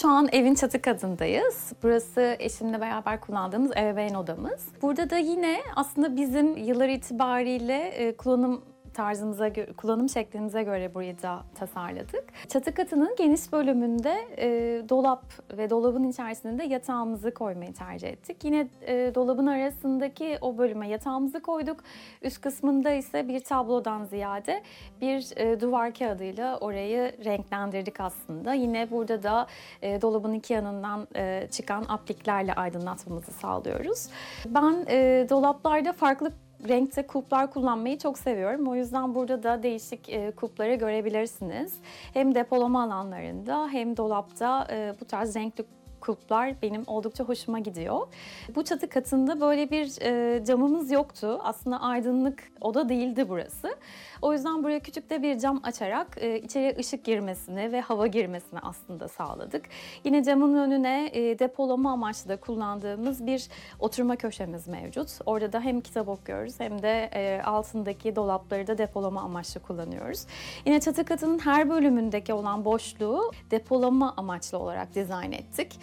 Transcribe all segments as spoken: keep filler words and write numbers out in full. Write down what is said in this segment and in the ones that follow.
Şu an evin çatı katındayız. Burası eşimle beraber kullandığımız ebeveyn odamız. Burada da yine aslında bizim yıllar itibariyle e, kullanım tarzımıza göre, kullanım şeklimize göre burayı da tasarladık. Çatı katının geniş bölümünde e, dolap ve dolabın içerisinde de yatağımızı koymayı tercih ettik. Yine e, dolabın arasındaki o bölüme yatağımızı koyduk. Üst kısmında ise bir tablodan ziyade bir e, duvar kağıdıyla orayı renklendirdik aslında. Yine burada da e, dolabın iki yanından e, çıkan apliklerle aydınlatmamızı sağlıyoruz. Ben e, dolaplarda farklı renkte kulplar kullanmayı çok seviyorum. O yüzden burada da değişik e, kulpları görebilirsiniz. Hem depolama alanlarında hem dolapta e, bu tarz renkli kulplar benim oldukça hoşuma gidiyor. Bu çatı katında böyle bir e, camımız yoktu. Aslında aydınlık oda değildi burası. O yüzden buraya küçük de bir cam açarak e, içeriye ışık girmesini ve hava girmesini aslında sağladık. Yine camın önüne e, depolama amaçlı da kullandığımız bir oturma köşemiz mevcut. Orada da hem kitap okuyoruz hem de e, altındaki dolapları da depolama amaçlı kullanıyoruz. Yine çatı katının her bölümündeki olan boşluğu depolama amaçlı olarak dizayn ettik.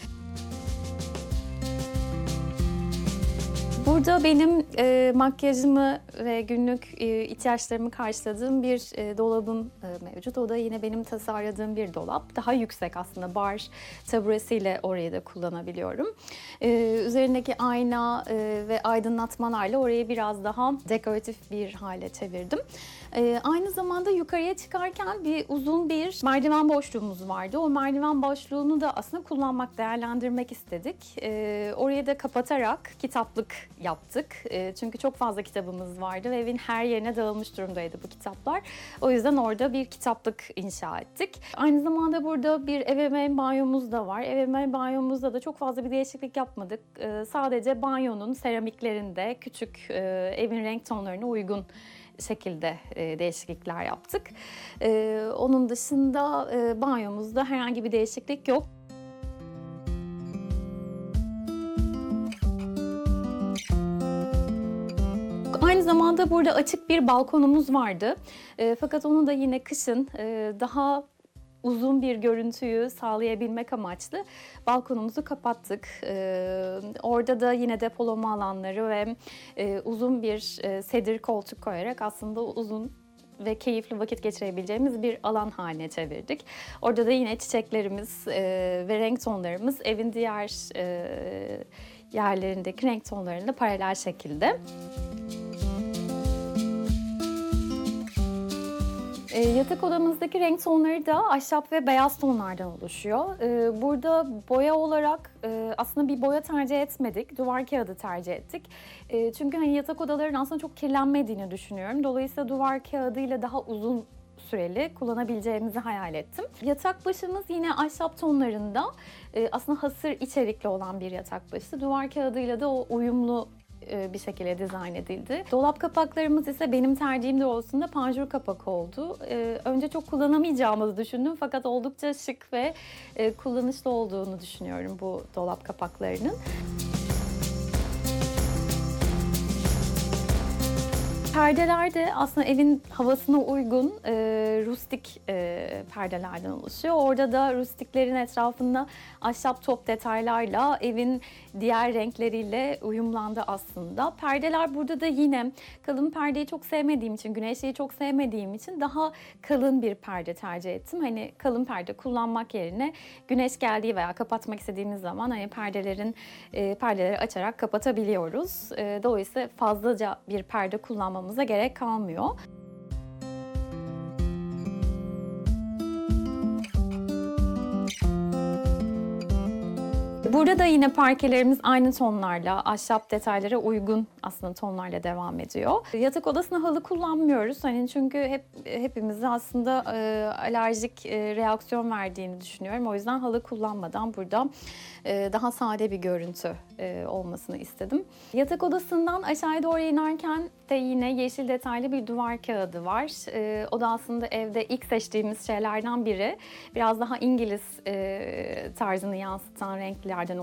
Burada benim e, makyajımı ve günlük e, ihtiyaçlarımı karşıladığım bir e, dolabım e, mevcut. O da yine benim tasarladığım bir dolap. Daha yüksek aslında, bar taburesiyle orayı da kullanabiliyorum. E, üzerindeki ayna e, ve aydınlatmalarla orayı biraz daha dekoratif bir hale çevirdim. E, aynı zamanda yukarıya çıkarken bir uzun bir merdiven boşluğumuz vardı. O merdiven boşluğunu da aslında kullanmak, değerlendirmek istedik. E, orayı da kapatarak kitaplık yaptık. E, çünkü çok fazla kitabımız vardı ve evin her yerine dağılmış durumdaydı bu kitaplar. O yüzden orada bir kitaplık inşa ettik. Aynı zamanda burada bir ebeveyn banyomuz da var. Ebeveyn banyomuzda da çok fazla bir değişiklik yapmadık. E, sadece banyonun seramiklerinde küçük e, evin renk tonlarına uygun şekilde e, değişiklikler yaptık. E, onun dışında e, banyomuzda herhangi bir değişiklik yok. Aynı zamanda burada açık bir balkonumuz vardı. E, fakat onu da yine kışın e, daha uzun bir görüntüyü sağlayabilmek amaçlı balkonumuzu kapattık. Ee, orada da yine depolama alanları ve e, uzun bir e, sedir koltuk koyarak aslında uzun ve keyifli vakit geçirebileceğimiz bir alan haline çevirdik. Orada da yine çiçeklerimiz e, ve renk tonlarımız evin diğer e, yerlerindeki renk tonlarında paralel şekilde. E, yatak odamızdaki renk tonları da ahşap ve beyaz tonlardan oluşuyor. E, burada boya olarak e, aslında bir boya tercih etmedik, duvar kağıdı tercih ettik. E, çünkü hani yatak odalarının aslında çok kirlenmediğini düşünüyorum. Dolayısıyla duvar kağıdıyla daha uzun süreli kullanabileceğimizi hayal ettim. Yatak başımız yine ahşap tonlarında, e, aslında hasır içerikli olan bir yatak başı. Duvar kağıdıyla da o uyumlu bir şekilde dizayn edildi. Dolap kapaklarımız ise benim tercihim doğrultusunda panjur kapak oldu. Önce çok kullanamayacağımızı düşündüm fakat oldukça şık ve kullanışlı olduğunu düşünüyorum bu dolap kapaklarının. Perdeler de aslında evin havasına uygun e, rustik e, perdelerden oluşuyor. Orada da rustiklerin etrafında ahşap top detaylarla evin diğer renkleriyle uyumlandı aslında. Perdeler burada da yine kalın perdeyi çok sevmediğim için, güneşliği çok sevmediğim için daha kalın bir perde tercih ettim. Hani kalın perde kullanmak yerine güneş geldiği veya kapatmak istediğimiz zaman hani perdelerin e, perdeleri açarak kapatabiliyoruz. E, dolayısıyla fazlaca bir perde kullanmamız gerek kalmıyor. Burada da yine parkelerimiz aynı tonlarla, ahşap detaylara uygun aslında tonlarla devam ediyor. Yatak odasına halı kullanmıyoruz. Hani çünkü hep hepimize aslında e, alerjik e, reaksiyon verdiğini düşünüyorum. O yüzden halı kullanmadan burada e, daha sade bir görüntü e, olmasını istedim. Yatak odasından aşağıya doğru inerken de yine yeşil detaylı bir duvar kağıdı var. E, o da aslında evde ilk seçtiğimiz şeylerden biri. Biraz daha İngiliz e, tarzını yansıtan renkler